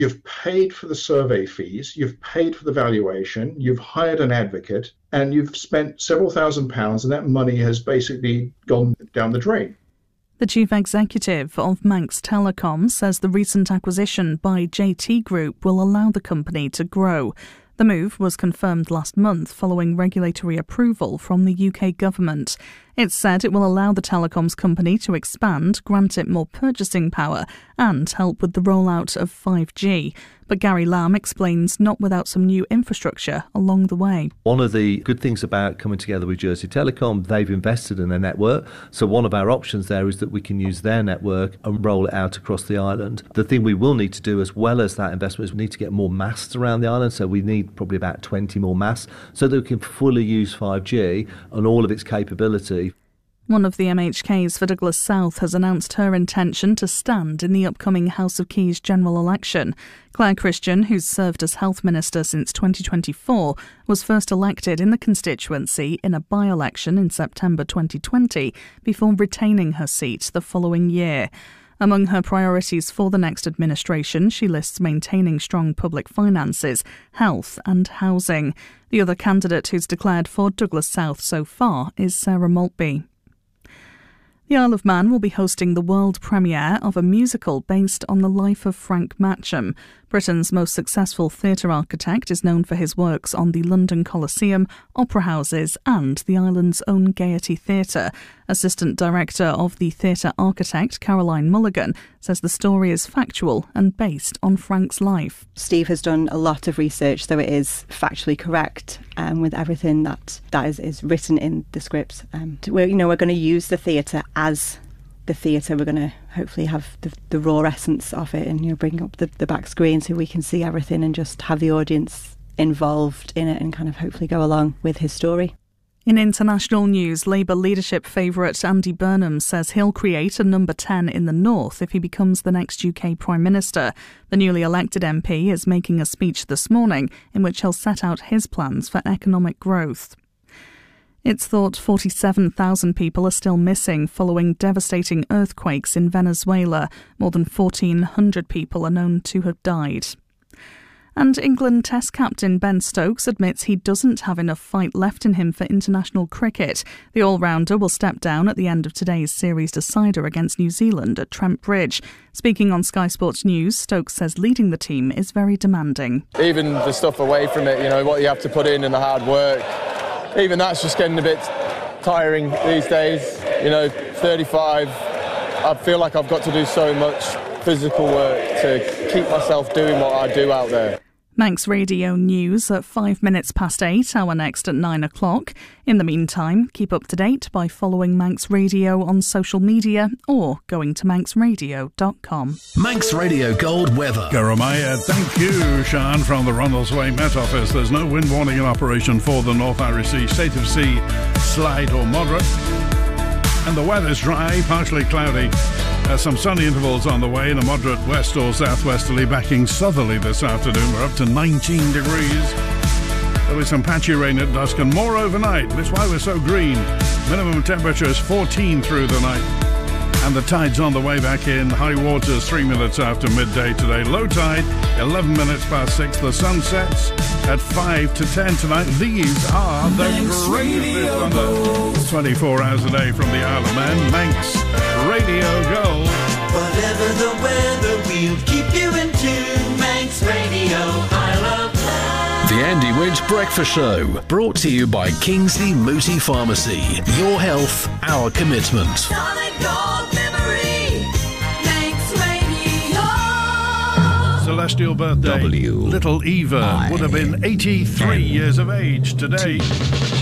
You've paid for the survey fees, you've paid for the valuation, you've hired an advocate, and you've spent several £1,000s, and that money has basically gone down the drain. The chief executive of Manx Telecom says the recent acquisition by JT Group will allow the company to grow. The move was confirmed last month following regulatory approval from the UK government. It said it will allow the telecoms company to expand, grant it more purchasing power and help with the rollout of 5G. But Gary Lamb explains not without some new infrastructure along the way. One of the good things about coming together with Jersey Telecom, they've invested in their network. So one of our options there is that we can use their network and roll it out across the island. The thing we will need to do as well as that investment is we need to get more masts around the island. So we need probably about 20 more masts so that we can fully use 5G and all of its capability. One of the MHKs for Douglas South has announced her intention to stand in the upcoming House of Keys general election. Claire Christian, who's served as Health Minister since 2024, was first elected in the constituency in a by-election in September 2020 before retaining her seat the following year. Among her priorities for the next administration, she lists maintaining strong public finances, health and housing. The other candidate who's declared for Douglas South so far is Sarah Maltby. The Isle of Man will be hosting the world premiere of a musical based on the life of Frank Matcham. Britain's most successful theatre architect is known for his works on the London Coliseum, opera houses and the island's own Gaiety Theatre. Assistant Director of the Theatre Architect, Caroline Mulligan, says the story is factual and based on Frank's life. Steve has done a lot of research, so it is factually correct with everything that is written in the script. We're going to use the theatre as the theatre. We're going to hopefully have the raw essence of it and bring up the back screen so we can see everything and just have the audience involved in it and kind of hopefully go along with his story. In international news, Labour leadership favourite Andy Burnham says he'll create a number 10 in the north if he becomes the next UK Prime Minister. The newly elected MP is making a speech this morning in which he'll set out his plans for economic growth. It's thought 47,000 people are still missing following devastating earthquakes in Venezuela. More than 1,400 people are known to have died. And England Test captain Ben Stokes admits he doesn't have enough fight left in him for international cricket. The all-rounder will step down at the end of today's series decider against New Zealand at Trent Bridge. Speaking on Sky Sports News, Stokes says leading the team is very demanding. Even the stuff away from it, what you have to put in and the hard work, even that's just getting a bit tiring these days. 35, I feel like I've got to do so much physical work to keep myself doing what I do out there. Manx Radio News at 8:05, our next at 9 o'clock. In the meantime, keep up to date by following Manx Radio on social media or going to manxradio.com. Manx Radio Gold weather. Jeremiah, thank you, Sean, from the Ronaldsway Met Office. There's no wind warning in operation for the North Irish Sea. State of sea, slight or moderate. And the weather's dry, partially cloudy. Some sunny intervals on the way in a moderate west or southwesterly backing southerly this afternoon. We're up to 19 degrees. There'll be some patchy rain at dusk and more overnight. That's why we're so green. Minimum temperature is 14 through the night. And the tide's on the way back in. High water's 3 minutes after midday today. Low tide, 11 minutes past 6. The sun sets at 5 to 10 tonight. These are the greatest on the 24 hours a day from the Isle of Man. Manx Radio Gold. Whatever the weather, we'll keep you in tune. Manx Radio, Isle of Man. The Andy Winch Breakfast Show, brought to you by Kingsley Mooti Pharmacy. Your health, our commitment. Solid gold memory, Manx Radio. Celestial birthday. Little Eva would have been 83 years of age today.